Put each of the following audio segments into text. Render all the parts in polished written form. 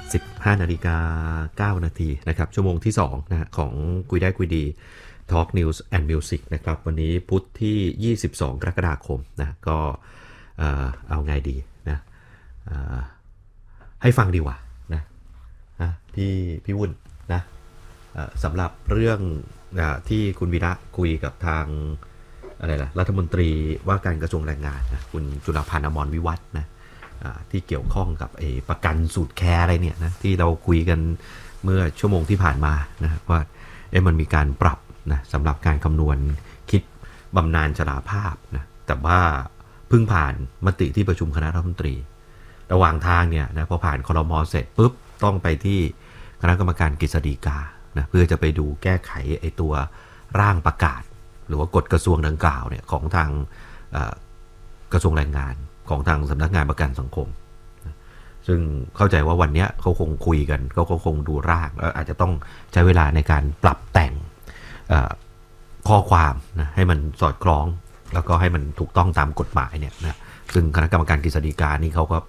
15 นาฬิกา 9 นาทีนะครับชั่วโมงที่2นะของคุยได้คุยดี Talk News and Music นะครับวันนี้พุธที่22 กรกฎาคมนะก็เอาไงดีนะให้ฟังดีกว่านะพี่วุ่นนะสำหรับเรื่องที่คุณวีระคุยกับทางอะไรล่ะรัฐมนตรีว่าการกระทรวงแรงงานนะคุณจุลพันธ์ อมรวิวัฒน์นะที่เกี่ยวข้องกับประกันสูตรแคร์อะไรเนี่ยนะที่เราคุยกันเมื่อชั่วโมงที่ผ่านมานะว่ามันมีการปรับนะสำหรับการคำนวณคิดบำนาญชราภาพนะแต่ว่าเพิ่งผ่านมติที่ประชุมคณะรัฐมนตรีระหว่างทางเนี่ยนะพอผ่านครม.เสร็จปุ๊บต้องไปที่คณะกรรมการกฤษฎีกานะเพื่อจะไปดูแก้ไขตัวร่างประกาศหรือว่ากฎกระทรวงดังกล่าวเนี่ยของทางกระทรวงแรงงานของทางสำนักงานประกันสังคมซึ่งเข้าใจว่าวันนี้เขาคงคุยกันเขาคงดูร่างแล้วอาจจะต้องใช้เวลาในการปรับแต่งข้อความนะให้มันสอดคล้องแล้วก็ให้มันถูกต้องตามกฎหมายเนี่ยนะซึ่งคณะกรรมการกฤษฎีกานี่เขาก็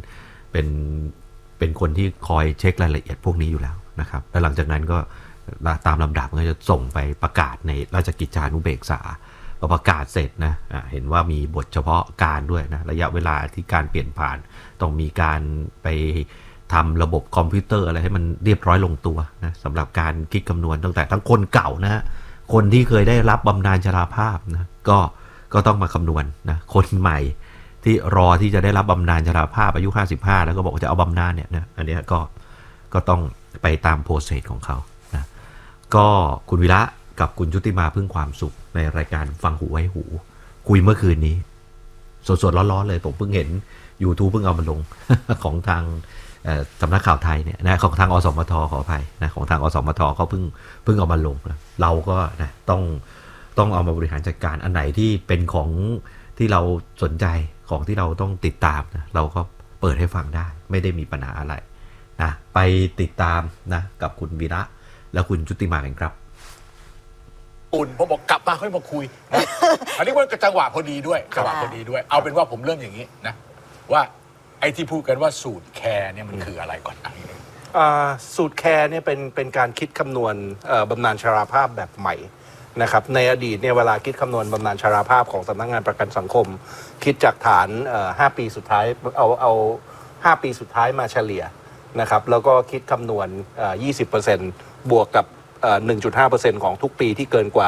เป็นคนที่คอยเช็ครายละเอียดพวกนี้อยู่แล้วนะครับแล้วหลังจากนั้นก็ตามลำดับก็จะส่งไปประกาศในราชกิจจานุเบกษาพอประกาศเสร็จนะเห็นว่ามีบทเฉพาะการด้วยนะระยะเวลาที่การเปลี่ยนผ่านต้องมีการไปทำระบบคอมพิวเตอร์อะไรให้มันเรียบร้อยลงตัวนะสำหรับการคิดคำนวณตั้งแต่ทั้งคนเก่านะคนที่เคยได้รับบำนาญชราภาพนะก็ต้องมาคำนวณนะคนใหม่ที่รอที่จะได้รับบำนาญชราภาพอายุ55แล้วก็บอกว่าจะเอาบำนาญเนี่ยนะอันนี้ก็ต้องไปตามโปรเซสของเขานะก็คุณวิระกับคุณชุติมาพึ่งความสุขในรายการฟังหูไว้หูคุยเมื่อคืนนี้สดๆร้อนๆเลยผมเพิ่งเห็น YouTube เพิ่งเอามาลง ของทางสำนักข่าวไทยเนี่ยนะของทางอสมทขออภัยนะของทางอสมทเขาเพิ่งเอามาลงนะเราก็นะต้องเอามาบริหารจัดการอันไหนที่เป็นของที่เราสนใจของที่เราต้องติดตามนะเราก็เปิดให้ฟังได้ไม่ได้มีปัญหาอะไรนะไปติดตามนะกับคุณวีระและคุณชุติมากันครับผมบอกกลับมาค่อยมาคุยนะอันนี้มันจังหวะพอดีด้วยเอาเป็นว่าผมเริ่มอย่างนี้นะว่าไอ้ที่พูดกันว่าสูตรแคร์เนี่ยมันคืออะไรก่อนสูตรแคร์เนี่ยเป็นการคิดคำนวณบำนาญชราภาพแบบใหม่นะครับในอดีตเนี่ยเวลาคิดคำนวณบำนาญชราภาพของสำนักงานประกันสังคมคิดจากฐาน5 ปีสุดท้ายเอา5 ปีสุดท้ายมาเฉลี่ยนะครับแล้วก็คิดคำนวณ20%บวกกับ1.5% ของทุกปีที่เกินกว่า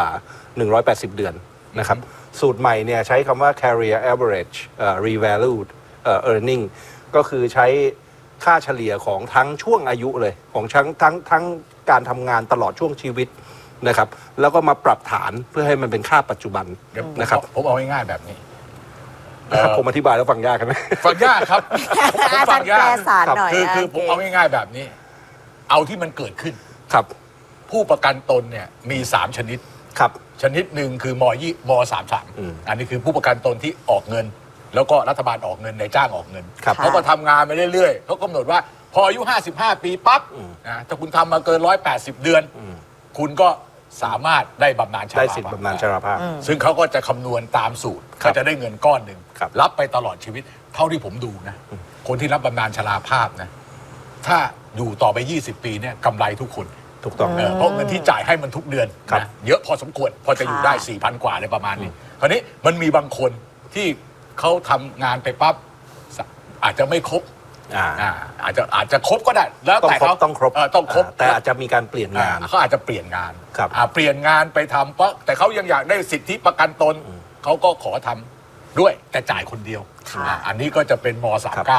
180 เดือนนะครับสูตรใหม่เนี่ยใช้คำว่า carrier average revalued earning ก็คือใช้ค่าเฉลี่ยของทั้งช่วงอายุเลยของทั้งการทำงานตลอดช่วงชีวิตนะครับแล้วก็มาปรับฐานเพื่อให้มันเป็นค่าปัจจุบันนะครับผมเอาง่ายๆแบบนี้ผมอธิบายแล้วฟังยากกันไหมฟังยากครับฟังยากคือผมเอาง่ายๆแบบนี้เอาที่มันเกิดขึ้นครับผู้ประกันตนเนี่ยมี3ชนิดครับชนิดหนึ่งคือม33อันนี้คือผู้ประกันตนที่ออกเงินแล้วก็รัฐบาลออกเงินนายจ้างออกเงินเขาก็ทำงานไปเรื่อยๆเขากำหนดว่าพออายุ55 ปีปั๊บนะถ้าคุณทำมาเกิน180 เดือนคุณก็สามารถได้บำนาญชราภาพได้สิทธิบำนาญชราภาพซึ่งเขาก็จะคำนวณตามสูตรก็จะได้เงินก้อนหนึ่งรับไปตลอดชีวิตเท่าที่ผมดูนะคนที่รับบำนาญชราภาพนะถ้าอยู่ต่อไป20 ปีเนี่ยกำไรทุกคนถูกต้องเพราะเงินที่จ่ายให้มันทุกเดือนนะเยอะพอสมควรพอจะอยู่ได้ 4,000 กว่าอะไรประมาณนี้คราวนี้มันมีบางคนที่เขาทำงานไปปั๊บอาจจะไม่ครบอาจจะครบก็ได้แล้วแต่เขาต้องครบแต่อาจจะมีการเปลี่ยนงานเขาอาจจะเปลี่ยนงานเปลี่ยนงานไปทำเพราะแต่เขายังอยากได้สิทธิประกันตนเขาก็ขอทำด้วยแต่จ่ายคนเดียวอันนี้ก็จะเป็นม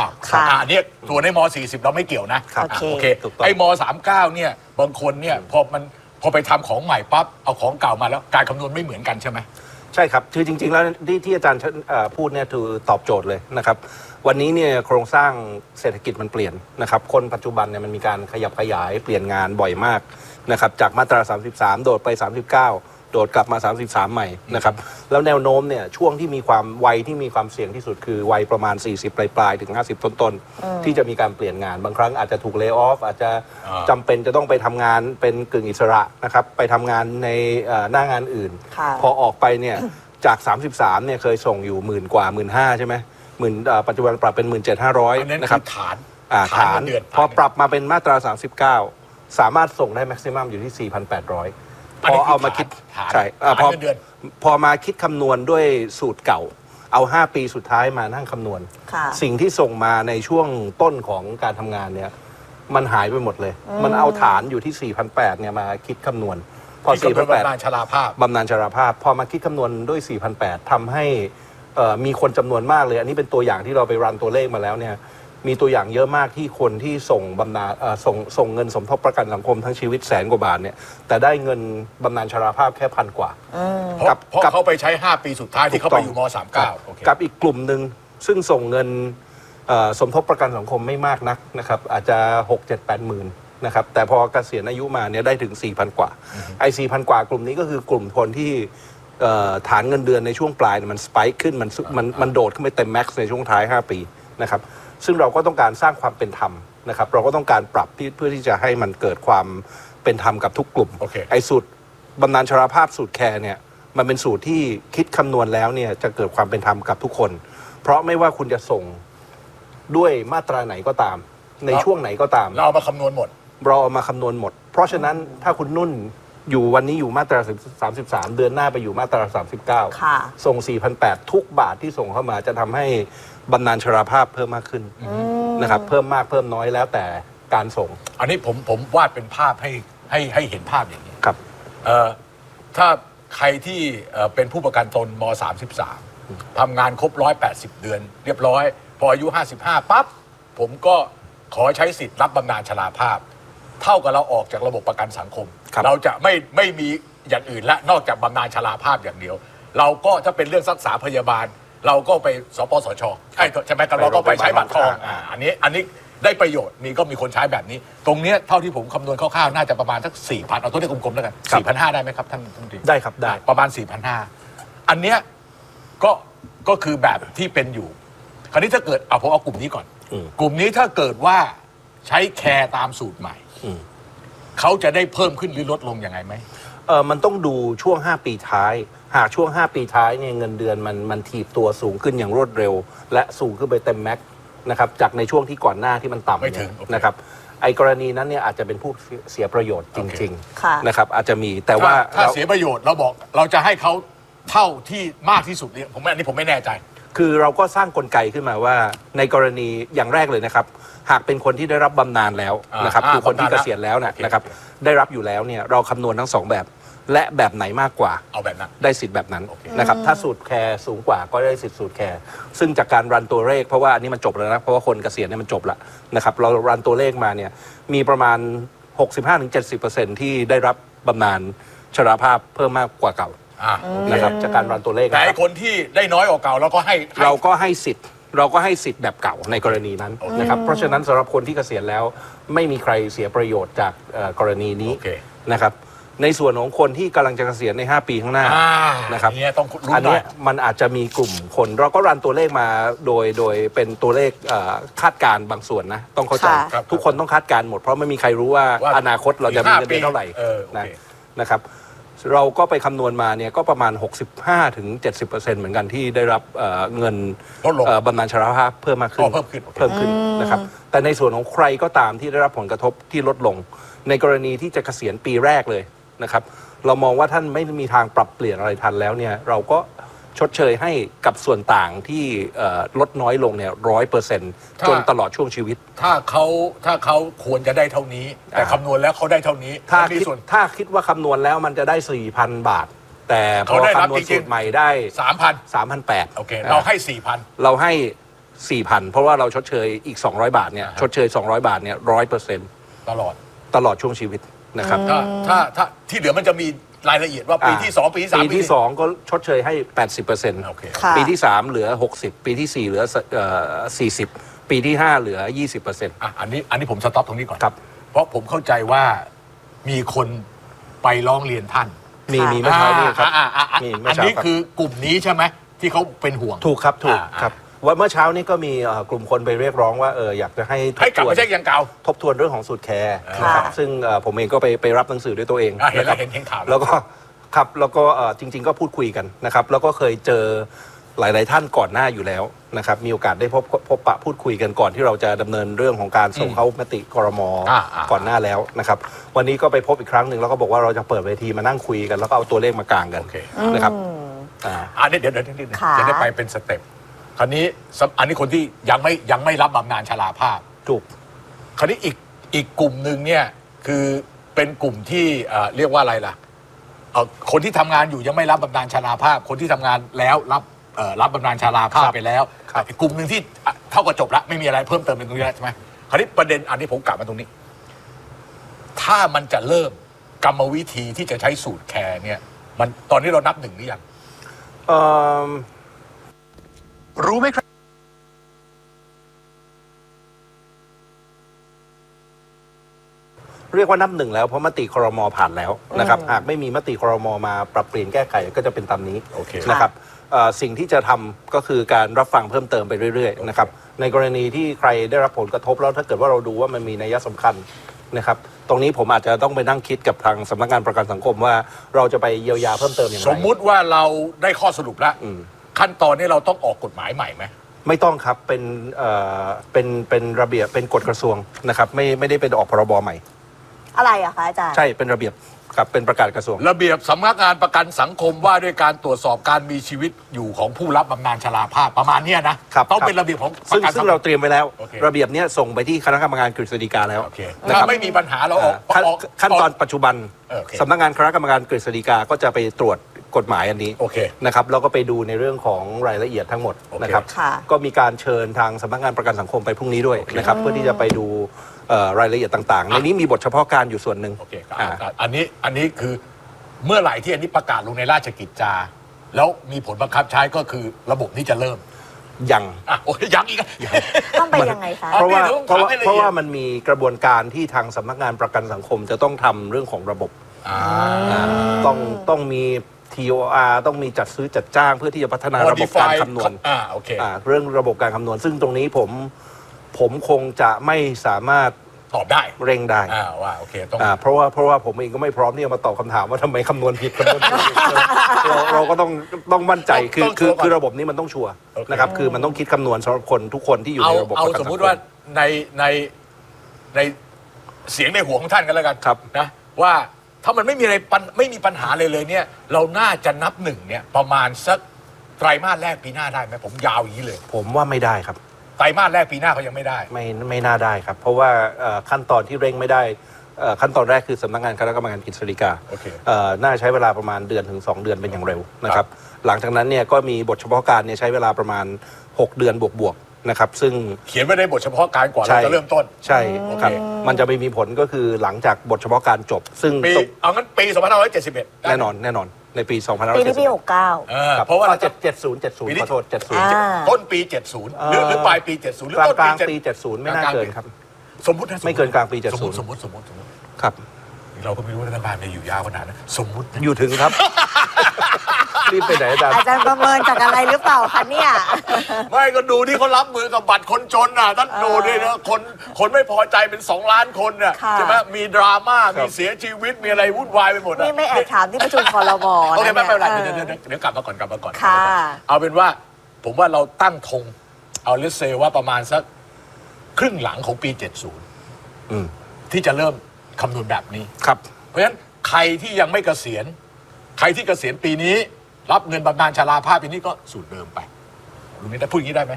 39อันนี้ตัวในม40เราไม่เกี่ยวนะโอเคไอ้ม39เนี่ยบางคนเนี่ยพอไปทำของใหม่ปั๊บเอาของเก่ามาแล้วการคำนวณไม่เหมือนกันใช่ไหมใช่ครับคือจริงๆแล้วที่อาจารย์พูดเนี่ยคือตอบโจทย์เลยนะครับวันนี้เนี่ยโครงสร้างเศรษฐกิจมันเปลี่ยนนะครับคนปัจจุบันเนี่ยมันมีการขยับขยายเปลี่ยนงานบ่อยมากนะครับจากมาตรา33โดดไป39โดดกลับมา33ใหม่นะครับแล้วแนวโน้มเนี่ยช่วงที่มีความวัยที่มีความเสี่ยงที่สุดคือวัยประมาณ40ปลายๆถึง50ต้นๆที่จะมีการเปลี่ยนงานบางครั้งอาจจะถูกเลย์ออฟอาจจะจำเป็นจะต้องไปทำงานเป็นกึ่งอิสระนะครับไปทำงานในหน้างานอื่นพอออกไปเนี่ยจาก33เนี่ยเคยส่งอยู่10,000 กว่า 15,000ใช่ไหมปัจจุบันปรับเป็น 17,500 นะครับฐานฐานพอปรับมาเป็นมาตรา39สามารถส่งได้แม็กซิมัมอยู่ที่ 4,800 พอเอามาคิดใช่พอมาคิดคำนวณด้วยสูตรเก่าเอา5 ปีสุดท้ายมานั่งคำนวณสิ่งที่ส่งมาในช่วงต้นของการทำงานเนี่ยมันหายไปหมดเลยมันเอาฐานอยู่ที่ 4,800 เนี่ยมาคิดคำนวณพอ 4,800 บำนาญชราภาพพอมาคิดคำนวณด้วย 4,800 ทำให้มีคนจำนวนมากเลยอันนี้เป็นตัวอย่างที่เราไปรันตัวเลขมาแล้วเนี่ยมีตัวอย่างเยอะมากที่คนที่ส่งบำนาญส่งเงินสมทบประกันสังคมทั้งชีวิต100,000 กว่าบาทเนี่ยแต่ได้เงินบำนาญชราภาพแค่1,000 กว่าเพราะเขาไปใช้5 ปีสุดท้ายที่เขาไปอยู่ม.39 กับอีกกลุ่มหนึ่งซึ่งส่งเงินสมทบประกันสังคมไม่มากนักนะครับอาจจะ 6-7-8 หมื่นนะครับแต่พอเกษียณอายุมาเนี่ยได้ถึง 4,000 กว่าไอ้ 4,000 กว่ากลุ่มนี้ก็คือกลุ่มคนที่ฐานเงินเดือนในช่วงปลายมันสไปค์ขึ้นมันโดดขึ้นไปเต็มแม็กซ์ในช่วงท้าย5 ปีนะครับซึ่งเราก็ต้องการสร้างความเป็นธรรมนะครับเราก็ต้องการปรับเพื่อที่จะให้มันเกิดความเป็นธรรมกับทุกกลุ่มไอ้สูตรบำนาญชราภาพสูตรแคร์เนี่ยมันเป็นสูตรที่คิดคำนวณแล้วเนี่ยจะเกิดความเป็นธรรมกับทุกคนเพราะไม่ว่าคุณจะส่งด้วยมาตราไหนก็ตามในช่วงไหนก็ตามเราเอามาคำนวณหมดเพราะฉะนั้นถ้าคุณนุ่นอยู่วันนี้อยู่มาตรา33เดือนหน้าไปอยู่มาตรา39ส่ง 4,800 ทุกบาทที่ส่งเข้ามาจะทำให้บำนาญชราภาพเพิ่มมากขึ้นนะครับเพิ่มมากเพิ่มน้อยแล้วแต่การส่งอันนี้ผมวาดเป็นภาพให้เห็นภาพอย่างนี้ครับถ้าใครที่เป็นผู้ประกันตนม.33ทำงานครบ180 เดือนเรียบร้อยพออายุ55ปั๊บผมก็ขอใช้สิทธิ์รับบำนาญชราภาพเท่ากับเราออกจากระบบประกันสังคมเราจะไม่มีอย่างอื่นและนอกจากบำนาญชราภาพอย่างเดียวเราก็ถ้าเป็นเรื่องรักษาพยาบาลเราก็ไปสปสช.ใช่ไหมกันเราก็ไปใช้บัตรทองอันนี้ได้ประโยชน์มีคนใช้แบบนี้ตรงนี้เท่าที่ผมคำนวณคร่าวๆน่าจะประมาณสัก 4,000 เอาตัวเลขกลมๆแล้วกัน 4,500 ได้ไหมครับท่านทีได้ครับได้ประมาณ 4,500 อันเนี้ยก็คือแบบที่เป็นอยู่คราวนี้ถ้าเกิดผมเอากลุ่มนี้ก่อนกลุ่มนี้ถ้าเกิดว่าใช้แคร์ตามสูตรใหม่เขาจะได้เพิ่มขึ้นหรือลดลงยังไงไหมมันต้องดูช่วง5 ปีท้ายหากช่วง5 ปีท้ายเนี่ยเงินเดือนมันถีบตัวสูงขึ้นอย่างรวดเร็วและสูงขึ้นไปเต็มแม็กซ์นะครับจากในช่วงที่ก่อนหน้าที่มันต่ำนะครับไอ้กรณีนั้นเนี่ยอาจจะเป็นผู้เสียประโยชน์จริงๆนะครับอาจจะมีแต่ว่าถ้าเสียประโยชน์เราบอกเราจะให้เขาเท่าที่มากที่สุดเนี่ยอันนี้ผมไม่แน่ใจคือเราก็สร้างกลไกขึ้นมาว่าในกรณีอย่างแรกเลยนะครับหากเป็นคนที่ได้รับบำนาญแล้วนะครับคือคนที่เกษียณแล้วนะครับได้รับอยู่แล้วเนี่ยเราคำนวณทั้ง2แบบและแบบไหนมากกว่าเอาแบบนั้นได้สิทธิ์แบบนั้นนะครับถ้าสูตรแคร์สูงกว่าก็ได้สิทธิ์สูตรแคร์ซึ่งจากการรันตัวเลขเพราะว่าอันนี้มันจบแล้วนะเพราะว่าคนเกษียณเนี่ยมันจบละนะครับเรารันตัวเลขมาเนี่ยมีประมาณ 65-70% ที่ได้รับบำนาญชราภาพเพิ่มมากกว่าเก่านะครับจากการรันตัวเลขแต่คนที่ได้น้อยกว่าเก่าเราก็ให้สิทธิ์แบบเก่าในกรณีนั้นนะครับเพราะฉะนั้นสำหรับคนที่เกษียณแล้วไม่มีใครเสียประโยชน์จากกรณีนี้นะครับในส่วนของคนที่กำลังจะเกษียณใน5 ปีข้างหน้านะครับอันนี้มันอาจจะมีกลุ่มคนเราก็รันตัวเลขมาโดยเป็นตัวเลขคาดการณ์บางส่วนนะต้องเข้าใจทุกคนต้องคาดการณ์หมดเพราะไม่มีใครรู้ว่าอนาคตเราจะมีเงินเดือนเท่าไหร่นะครับเราก็ไปคำนวณมาเนี่ยก็ประมาณ 65-70% เหมือนกันที่ได้รับเงินบำนาญชราภาพเพิ่มมากขึ้นเพิ่มขึ้นนะครับแต่ในส่วนของใครก็ตามที่ได้รับผลกระทบที่ลดลงในกรณีที่จะเกษียณปีแรกเลยนะครับเรามองว่าท่านไม่มีทางปรับเปลี่ยนอะไรทันแล้วเนี่ยเราก็ชดเชยให้กับส่วนต่างที่ลดน้อยลงเนี่ย 100% จนตลอดช่วงชีวิตถ้าเขาควรจะได้เท่านี้แต่คำนวณแล้วเขาได้เท่านี้ถ้าคิดว่าคำนวณแล้วมันจะได้ 4,000 บาทแต่พอคำนวณสูตรใหม่ได้ 3,800 โอเคเราให้ 4,000 เราให้ 4,000 เพราะว่าเราชดเชยอีก200 บาทเนี่ยชดเชย200 บาทเนี่ย 100% ตลอดช่วงชีวิตนะครับถ้าที่เหลือมันจะมีรายละเอียดว่าปีที่2ปีที่3 ปีที่2ก็ชดเชยให้ 80% ปีที่3เหลือ60ปีที่4เหลือ40ปีที่5เหลือ 20% อันนี้ผมสต็อปตรงนี้ก่อนครับเพราะผมเข้าใจว่ามีคนไปร้องเรียนท่านมีเมื่อเช้านี้ครับอันนี้คือกลุ่มนี้ใช่ไหมที่เขาเป็นห่วงถูกครับว่าเมื่อเช้านี้ก็มีกลุ่มคนไปเรียกร้องว่าอยากจะให้กลับมาเช็คอย่างเก่าทบทวนเรื่องของสูตรแคร์นะครับซึ่งผมเองก็ไปรับหนังสือด้วยตัวเองนะครับแล้วก็ครับแล้วก็จริงๆก็พูดคุยกันนะครับแล้วก็เคยเจอหลายๆท่านก่อนหน้าอยู่แล้วนะครับมีโอกาสได้พบปะพูดคุยกันก่อนที่เราจะดำเนินเรื่องของการส่งเข้ามติครม.ก่อนหน้าแล้วนะครับวันนี้ก็ไปพบอีกครั้งหนึ่งแล้วก็บอกว่าเราจะเปิดเวทีมานั่งคุยกันแล้วก็เอาตัวเลขมากลางกันนะครับเดี๋ยวจะได้ไปเป็นสเต็ปคราวนี้อันนี้คนที่ยังไม่รับบำนาญชราภาพถูกคราวนี้อีกกลุ่มหนึ่งเนี่ยคือเป็นกลุ่มที่เรียกว่าอะไรล่ะคนที่ทำงานอยู่ยังไม่รับบำนาญชราภาพคนที่ทำงานแล้วรับบำนาญชราภาพไปแล้วอีกกลุ่มหนึ่งที่เท่ากับจบละไม่มีอะไรเพิ่มเติมเป็นตรงนี้แล้วใช่ไหมคราวนี้ประเด็นอันนี้ผมกลับมาตรงนี้ถ้ามันจะเริ่มกรรมวิธีที่จะใช้สูตรแคร์เนี่ยมันตอนนี้เรานับหนึ่งหรือยังรู้ไหมครับเรียกว่านับหนึ่งแล้วเพราะมติครม.ผ่านแล้วนะครับหากไม่มีมติครม.มาปรับเปลี่ยนแก้ไขก็จะเป็นตามนี้นะครับสิ่งที่จะทำก็คือการรับฟังเพิ่มเติมไปเรื่อยๆนะครับในกรณีที่ใครได้รับผลกระทบแล้วถ้าเกิดว่าเราดูว่ามันมีนัยสำคัญนะครับตรงนี้ผมอาจจะต้องไปนั่งคิดกับทางสำนักงานประกันสังคมว่าเราจะไปเยียวยาเพิ่มเติมอย่างไรสมมุติว่าเราได้ข้อสรุปแล้วขั้นตอนนี้เราต้องออกกฎหมายใหม่ไหมไม่ต้องครับเป็นระเบียบเป็นกฎกระทรวงนะครับไม่ได้เป็นออกพรบใหม่อะไรอะคะอาจารย์ใช่เป็นระเบียบครับเป็นประกาศกระทรวงระเบียบสำนักงานประกันสังคมว่าด้วยการตรวจสอบการมีชีวิตอยู่ของผู้รับบำนาญชราภาพประมาณนี้นะต้องเป็นระเบียบของประกันซึ่งเราเตรียมไว้แล้วระเบียบนี้ส่งไปที่คณะกรรมการกฤษฎีกาแล้วนะครับไม่มีปัญหาเราออกขั้นตอนปัจจุบันสำนักงานคณะกรรมการกฤษฎีกาก็จะไปตรวจกฎหมายอันนี้นะครับแล้วก็ไปดูในเรื่องของรายละเอียดทั้งหมดนะครับก็มีการเชิญทางสำนักงานประกันสังคมไปพรุ่งนี้ด้วยนะครับเพื่อที่จะไปดูรายละเอียดต่างๆในนี้มีบทเฉพาะการอยู่ส่วนหนึ่งอันนี้คือเมื่อไหร่ที่อันนี้ประกาศลงในราชกิจจาแล้วมีผลบังคับใช้ก็คือระบบนี้จะเริ่มยังยังอีกต้องไปยังไงคะเพราะว่ามันมีกระบวนการที่ทางสำนักงานประกันสังคมจะต้องทำเรื่องของระบบต้องมี TOR ต้องมีจัดซื้อจัดจ้างเพื่อที่จะพัฒนาระบบการคำนวณเรื่องระบบการคำนวณซึ่งตรงนี้ผมคงจะไม่สามารถตอบได้เร่งได้ว่าโอเคต้องเพราะว่าผมเองก็ไม่พร้อมที่จะมาตอบคำถามว่าทำไมคำนวณผิดคำนวณถูกเราก็ต้องมั่นใจคือระบบนี้มันต้องชัวร์นะครับคือมันต้องคิดคำนวณสำหรับคนทุกคนที่อยู่ในระบบเอาสมมุติว่าในเสียงในหัวของท่านกันแล้วกันนะว่าถ้ามันไม่มีปัญหาเลยเนี่ยเราน่าจะนับหนึ่งเนี่ยประมาณสักไตรมาสแรกปีหน้าได้ไหมผมยาวอย่างนี้เลยผมว่าไม่ได้ครับไตรมาสแรกปีหน้าเขายังไม่ได้ไม่น่าได้ครับเพราะว่าขั้นตอนที่เร่งไม่ได้ขั้นตอนแรกคือสำนักงานคณะกรรมการกฤษฎีกาน่าใช้เวลาประมาณเดือนถึง2 เดือนเป็นอย่างเร็วนะครับหลังจากนั้นเนี่ยก็มีบทเฉพาะการเนี่ยใช้เวลาประมาณ6 เดือนบวกนะครับซึ่งเขียนไว้ในบทเฉพาะการก่อนเราจะเริ่มต้นใช่ครับมันจะไม่มีผลก็คือหลังจากบทเฉพาะการจบซึ่งเอางั้นปี2571 แน่นอนในปี2571 ปี69 เพราะว่า70ขอโทษ70 ต้นปี70หรือปลายปี70หรือกลางปี70ไม่น่าเกินครับสมมุติไม่เกินกลางปี 70สมมติครับเราก็ไม่รู้ว่ารัฐบาลจะอยู่ยาวขนาดนั้นสมมุติอยู่ถึงครับรีบไปไหนอาจารย์ประเมินจากอะไรหรือเปล่าคะเนี่ยไม่ก็ดูที่เขารับมือกับบัตรคนจนน่ะท่านดูด้วยนะคนไม่พอใจเป็น2 ล้านคนเนี่ยใช่ไหมมีดราม่ามีเสียชีวิตมีอะไรวุ่นวายไปหมดนี่ไม่แอบถามที่ประชุมครม. โอเคไม่เป็นไรเดี๋ยวกลับมาก่อนเอาเป็นว่าผมว่าเราตั้งธงเอาเลสเซว่าประมาณสักครึ่งหลังของปี70ที่จะเริ่มคำนวณแบบนี้ครับเพราะฉะนั้นใครที่ยังไม่เกษียณใครที่เกษียณปีนี้รับเงินบำนาญชราภาพปีนี้ก็สูตรเดิมไปรู้ไหมแต่พูดอย่างนี้ได้ไหม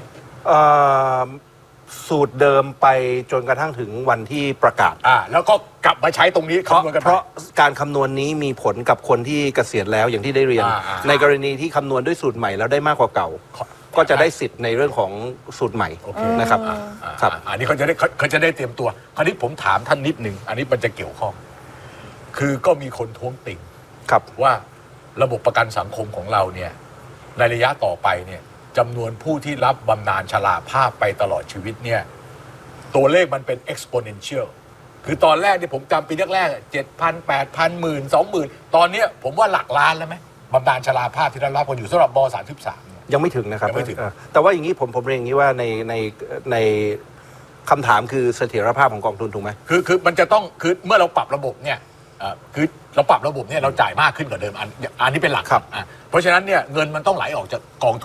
สูตรเดิมไปจนกระทั่งถึงวันที่ประกาศแล้วก็กลับมาใช้ตรงนี้คำนวณกันเพราะการคำนวณนี้มีผลกับคนที่เกษียณแล้วอย่างที่ได้เรียนในกรณีที่คำนวณด้วยสูตรใหม่แล้วได้มากกว่าเก่าก็จะได้สิทธิ์ในเรื่องของสูตรใหม่นะครับครับอันนี้เขาจะได้เตรียมตัวคราวนี้ผมถามท่านนิดนึงอันนี้มันจะเกี่ยวข้องคือก็มีคนท้วงติ่งว่าระบบประกันสังคมของเราเนี่ยในระยะต่อไปเนี่ยจำนวนผู้ที่รับบำนาญชราภาพไปตลอดชีวิตเนี่ยตัวเลขมันเป็น exponential คือตอนแรกที่ผมจำปีแรกๆ 7,000 8,000 10,000 20,000 ตอนนี้ผมว่าหลักล้านแล้วไหมบำนาญชราภาพที่ได้รับกันอยู่สำหรับบ.33 ยังไม่ถึงนะครับแต่ว่าอย่างนี้ผมเรียนอย่างนี้ว่าในคำถามคือเสถียรภาพของกองทุนถูกไหมคือมันจะต้องคือเมื่อเราปรับระบบเนี่ยคือเราปรับระบบเนี่ยเราจ่ายมากขึ้นกว่าเดิมอันนี้เป็นหลักเพราะฉะนั้นเนี่ยเงินมันต้องไหลออกจากกองทุน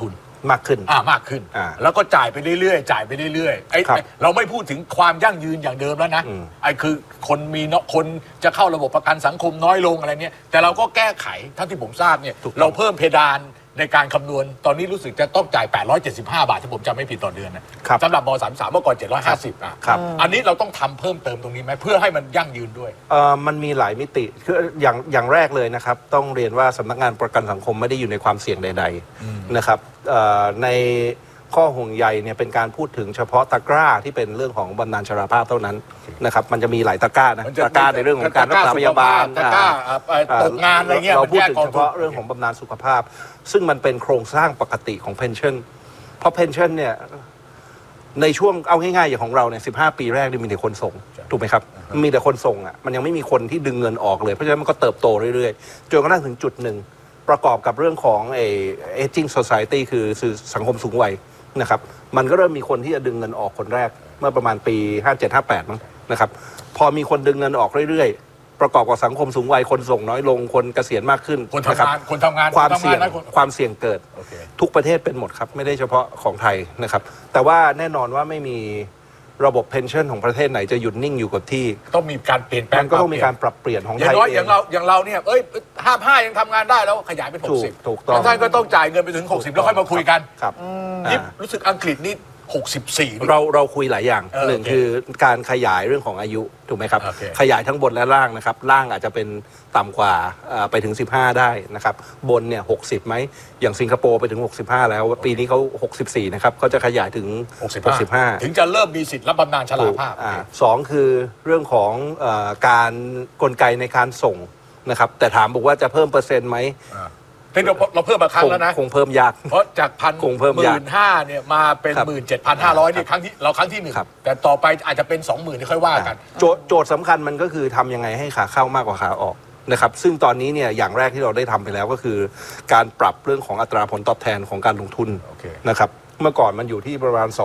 มากขึ้นมากขึ้นแล้วก็จ่ายไปเรื่อยๆจ่ายไปเรื่อยๆเราไม่พูดถึงความยั่งยืนอย่างเดิมแล้วนะคือคนจะเข้าระบบประกันสังคมน้อยลงอะไรเนี่ยแต่เราก็แก้ไขเท่าที่ผมทราบเนี่ยเราเพิ่มเพดานในการคำนวณตอนนี้รู้สึกจะต้องจ่าย875 บาทที่ผมจำไม่ผิดต่อเดือนนะสำหรับม.33 เมื่อก่อน750อันนี้เราต้องทำเพิ่มเติมตรงนี้ไหมเพื่อให้มันยั่งยืนด้วยมันมีหลายมิติคืออย่างแรกเลยนะครับต้องเรียนว่าสำนักงานประกันสังคมไม่ได้อยู่ในความเสี่ยงใดๆนะครับในข้อห่วงใยเนี่ยเป็นการพูดถึงเฉพาะตะกร้าที่เป็นเรื่องของบำนาญชราภาพเท่านั้นนะครับมันจะมีหลายตะกร้านะตะกร้าในเรื่องของการรักษาพยาบาลตะกร้าตกงานอะไรเงี้ยเราพูดถึงเฉพาะเรื่องของบำนาญสุขภาพซึ่งมันเป็นโครงสร้างปกติของเพนชั่นเพราะเพนชั่นเนี่ยในช่วงเอาง่ายๆอย่างของเราเนี่ย15 ปีแรกมีแต่คนส่งถูกไหมครับมีแต่คนส่งอ่ะมันยังไม่มีคนที่ดึงเงินออกเลยเพราะฉะนั้นมันก็เติบโตเรื่อยๆจนกระทั่งถึงจุดหนึ่งประกอบกับเรื่องของaging society คือสังคมสูงวัยนะครับมันก็เริ่มมีคนที่จะดึงเงินออกคนแรกเมื่อประมาณปี57-58มั้งนะครับพอมีคนดึงเงินออกเรื่อยๆประกอบกับสังคมสูงวัยคนส่งน้อยลงคนเกษียณมากขึ้นคนทำงานความเสี่ยงเกิดทุกประเทศเป็นหมดครับไม่ได้เฉพาะของไทยนะครับแต่ว่าแน่นอนว่าไม่มีระบบเพนชั่นของประเทศไหนจะหยุดนิ่งอยู่กับที่ต้องมีการเปลี่ยนแปลงก็ต้องมีการปรับเปลี่ยนของไทยเองอย่างเราเนี่ย55ยังทำงานได้แล้วขยายเป็น60 ถูกต้องท่านก็ต้องจ่ายเงินไปถึง60แล้วค่อยมาคุยกันครับนี่รู้สึกอังกฤษนี่64 เราคุยหลายอย่างหนึ่งคือการขยายเรื่องของอายุถูกไหมครับขยายทั้งบนและล่างนะครับล่างอาจจะเป็นต่ำกว่าไปถึง15ได้นะครับบนเนี่ย60ไหมอย่างสิงคโปร์ไปถึง65แล้วปีนี้เขา64นะครับเขาจะขยายถึง65 ถึงจะเริ่มมีสิทธิ์รับบำนาญชราภาพ 2คือเรื่องของการกลไกในการส่งนะครับแต่ถามบอกว่าจะเพิ่มเปอร์เซ็นต์ไหมเราเพิ่มมาครั้งแล้วนะคงเพิ่มยากเพราะจาก15,000เนี่ยมาเป็น17,500นี่ครั้งที่1แต่ต่อไปอาจจะเป็น 20,000ที่ค่อยว่ากันโจทย์สำคัญมันก็คือทำยังไงให้ขาเข้ามากกว่าขาออกนะครับซึ่งตอนนี้เนี่ยอย่างแรกที่เราได้ทำไปแล้วก็คือการปรับเรื่องของอัตราผลตอบแทนของการลงทุนนะครับเมื่อก่อนมันอยู่ที่ประมาณ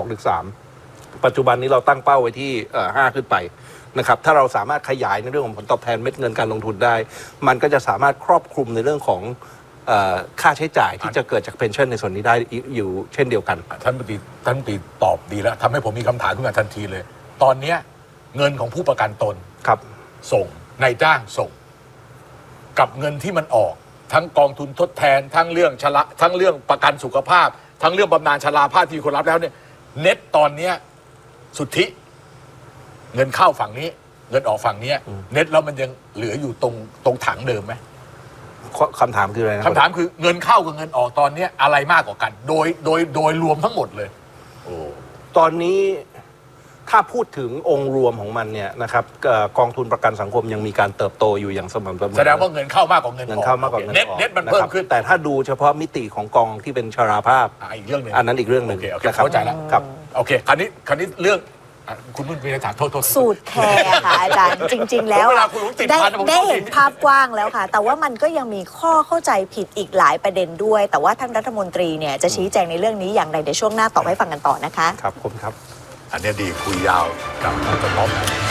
2-3 ปัจจุบันนี้เราตั้งเป้าไว้ที่5ขึ้นไปนะครับถ้าเราสามารถขยายในเรื่องของผลตอบแทนเม็ดเงินการลงทุนได้มันก็จะสามารถครอบคลุมในเรื่องของค่าใช้จ่ายที่จะเกิดจากเพนชั่นในส่วนนี้ได้อยู่เช่นเดียวกันท่านรัฐมนตรีตอบดีแล้วทำให้ผมมีคำถามขึ้นมาทันทีเลยตอนนี้เงินของผู้ประกันตนครับส่งนายจ้างส่งกับเงินที่มันออกทั้งกองทุนทดแทนทั้งเรื่องประกันสุขภาพทั้งเรื่องบำนาญชราภาพที่คนรับแล้วเนี่ยเน็ตตอนนี้สุทธิเงินเข้าฝั่งนี้เงินออกฝั่งนี้เน็ตแล้วมันยังเหลืออยู่ตรงถังเดิมไหมคำถามคืออะไรนะคำถามคือเงินเข้ากับเงินออกตอนนี้อะไรมากกว่ากันโดยรวมทั้งหมดเลยตอนนี้ถ้าพูดถึงองค์รวมของมันเนี่ยนะครับกองทุนประกันสังคมยังมีการเติบโตอยู่อย่างสม่ำเสมอแสดงว่าเงินเข้ามากกว่าเงินออกเข้ามากกว่าเงินออกเน็ตมันเพิ่มขึ้นแต่ถ้าดูเฉพาะมิติของกองที่เป็นชราภาพอีกเรื่องนึงอันนั้นอีกเรื่องนึงเข้าใจแล้วครับโอเคคราวนี้เรื่องคุณนุ่นมีอะไรถามโทษสูตรแคร์ค่ะอาจารย์จริงๆแล้วได้เห็นภาพกว้างแล้วค่ะแต่ว่ามันก็ยังมีข้อเข้าใจผิดอีกหลายประเด็นด้วยแต่ว่าท่านรัฐมนตรีเนี่ยจะชี้แจงในเรื่องนี้อย่างไรเดี๋ยวช่วงหน้าตอบให้ฟังกันต่อนะคะครับผมครับอันนี้ดีคุยยาวกับท่านผอ.นะ